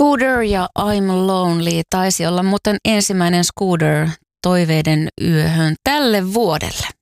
Scooter ja I'm Lonely taisi olla muuten ensimmäinen Scooter toiveiden yöhön tälle vuodelle.